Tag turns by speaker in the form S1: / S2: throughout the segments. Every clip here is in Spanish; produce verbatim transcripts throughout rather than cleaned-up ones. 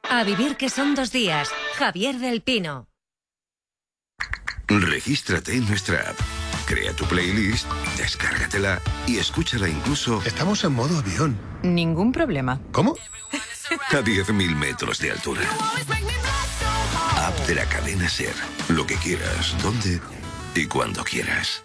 S1: A vivir que son dos días. Javier del Pino.
S2: Regístrate en nuestra app. Crea tu playlist, descárgatela y escúchala incluso...
S3: Estamos en modo avión.
S4: Ningún problema.
S3: ¿Cómo?
S2: A diez mil metros de altura. App de la cadena SER. Lo que quieras, dónde y cuando quieras.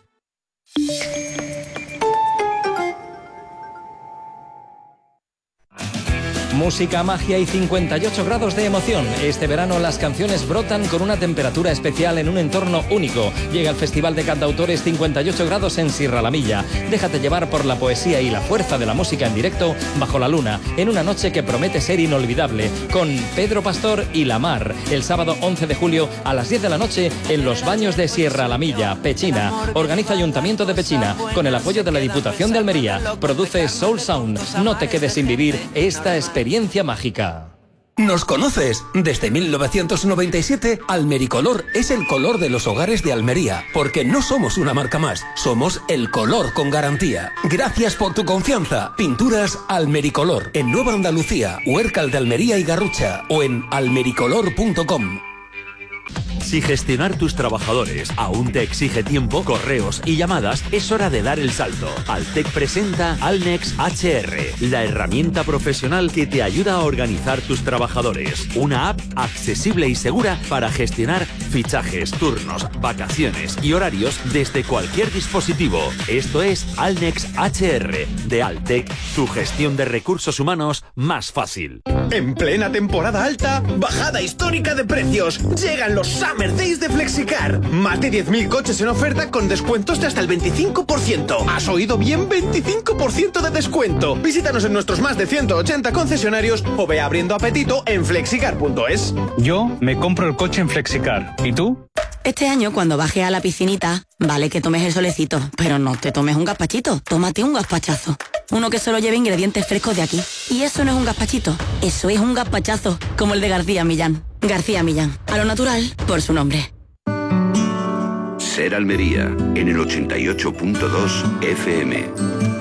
S5: Música, magia y cincuenta y ocho grados de emoción. Este verano las canciones brotan con una temperatura especial en un entorno único. Llega el Festival de Cantautores cincuenta y ocho grados en Sierra La Milla. Déjate llevar por la poesía y la fuerza de la música en directo bajo la luna, en una noche que promete ser inolvidable, con Pedro Pastor y La Mar, el sábado once de julio a las diez de la noche en los Baños de Sierra La Milla, Pechina. Organiza Ayuntamiento de Pechina con el apoyo de la Diputación de Almería. Produce Soul Sound. No te quedes sin vivir esta experiencia mágica.
S6: ¿Nos conoces? Desde mil novecientos noventa y siete, Almericolor es el color de los hogares de Almería, porque no somos una marca más, somos el color con garantía. Gracias por tu confianza. Pinturas Almericolor, en Nueva Andalucía, Huércal de Almería y Garrucha, o en almericolor punto com.
S7: Si gestionar tus trabajadores aún te exige tiempo, correos y llamadas, es hora de dar el salto. Altec presenta Alnex H R, la herramienta profesional que te ayuda a organizar tus trabajadores. Una app accesible y segura para gestionar fichajes, turnos, vacaciones y horarios desde cualquier dispositivo. Esto es Alnex H R de Altec, tu gestión de recursos humanos más fácil.
S8: En plena temporada alta, bajada histórica de precios. Llegan los Summer Days de Flexicar. Más de diez mil coches en oferta con descuentos de hasta el veinticinco por ciento. ¿Has oído bien? veinticinco por ciento de descuento. Visítanos en nuestros más de ciento ochenta concesionarios o ve abriendo apetito en flexicar punto es.
S9: Yo me compro el coche en Flexicar. ¿Y tú?
S10: Este año, cuando bajes a la piscinita, vale que tomes el solecito, pero no te tomes un gazpachito, tómate un gazpachazo. Uno que solo lleve ingredientes frescos de aquí. Y eso no es un gazpachito, eso es un gazpachazo, como el de García Millán. García Millán, a lo natural, por su nombre.
S2: SER Almería, en el ochenta y ocho punto dos F M.